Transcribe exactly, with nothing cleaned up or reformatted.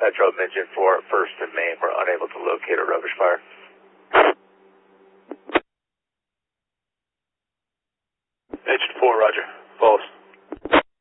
Metro mentioned for First and Main. We're unable to locate a rubbish fire. Agent four, roger. False.